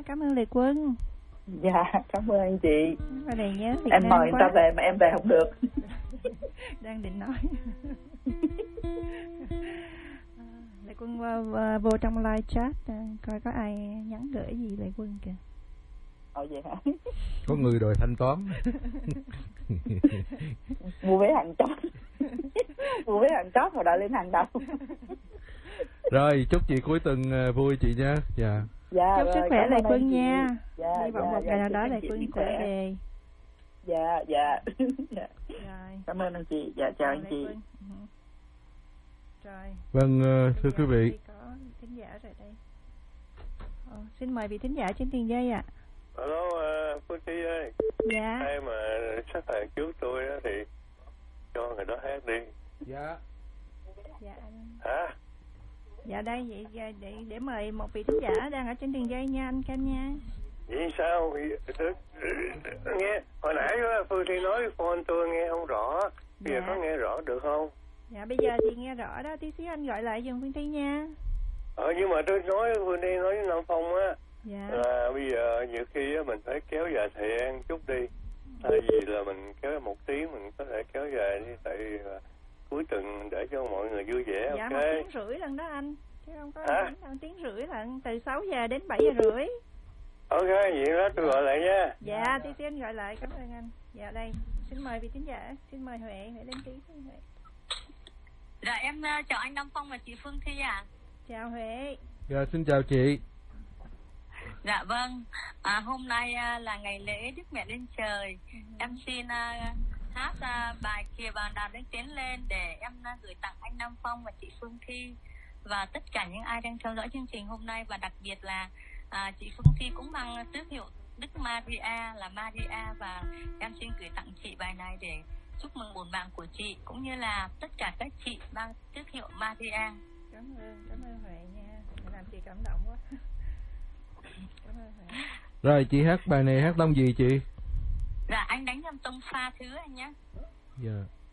cảm ơn Lệ Quân. Dạ, cảm ơn anh chị. Ở đây nhớ Việt em Nam mời người ta quá. về mà em về không được. Đang định nói. Lệ Quân vô trong live chat coi có ai nhắn gửi gì Lệ Quân kìa. Vậy hả? Có người đòi thanh toán. Mua vé hàng chót. Mua vé hàng chót mà đợi lên hàng đầu. Rồi, chúc chị cuối tuần vui chị nha. Dạ. Dạ, chúc sức khỏe Lệ Quân nha. Dạ, hy vọng một ngày nào đó Lệ Quân sẽ về. Dạ. Rồi. Cảm ơn anh chị. Dạ, chào anh chị. Rồi. Vâng, thưa quý vị. Có thính giả rồi đây. Xin mời vị thính giả trên tiền dây ạ. Alo, Phương Thi ơi. Dạ. Ai mà sắp hàng trước tôi đó thì cho người đó hát đi. Dạ. Dạ anh. Hả? Dạ đây vậy để mời một vị thính giả đang ở trên đường dây nha anh Cam nha. Vậy sao? Nghe hồi nãy Phương Thi nói phone tôi nghe không rõ. Bây giờ có nghe rõ được không? Dạ bây giờ thì nghe rõ đó, tí xíu anh gọi lại giùm Phương Thi nha. Nhưng mà tôi nói Phương Thi nói với Nam Phong á. Dạ. Là bây giờ nhiều khi mình phải kéo dài thời gian chút đi. Tại vì là mình kéo 1 tiếng mình có thể kéo dài đi, tại cuối tuần để cho mọi người vui vẻ. Dạ, ok. 1 tiếng rưỡi lần đó anh, chứ không có 1 tiếng rưỡi lần, từ 6 giờ đến 7 giờ rưỡi. Ok, vậy đó tôi gọi lại nha. Dạ, tí xíu anh gọi lại, cảm ơn anh. Dạ đây, xin mời vị thính giả, xin mời Huệ lên tiếng. Huệ. Dạ em chào anh Nam Phong và chị Phương Thi ạ. Chào Huệ. Dạ, xin chào chị. Dạ vâng, hôm nay là ngày lễ Đức Mẹ lên trời. Em xin hát bài Kìa Bàn Đàn Đến Tiến Lên để em gửi tặng anh Nam Phong và chị Phương Thi và tất cả những ai đang theo dõi chương trình hôm nay, và đặc biệt là chị Phương Thi cũng mang tước hiệu Đức Maria là Maria, và em xin gửi tặng chị bài này để chúc mừng bổn mạng của chị cũng như là tất cả các chị mang tước hiệu Maria. Cảm ơn Huệ nha, làm chị cảm động quá. Cảm ơn Huệ. Rồi chị hát bài này hát tông gì chị? Dạ anh đánh em tông pha thứ anh nhé. Dạ.